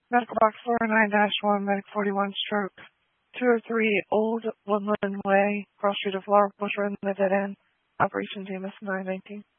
Medical box 409-1, Medic 41 stroke 203 Old Woodland Way, cross street of Laurel Bush Road in the dead end. Operation GMS 919.